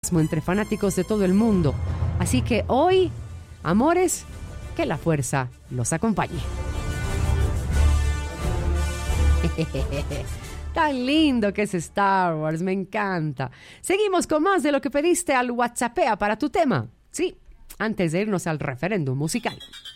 entre fanáticos de todo el mundo. Así que hoy, amores, que la fuerza los acompañe. Tan lindo que es Star Wars, me encanta. Seguimos con más de lo que pediste al WhatsAppea para tu tema. Sí, antes de irnos al referéndum musical.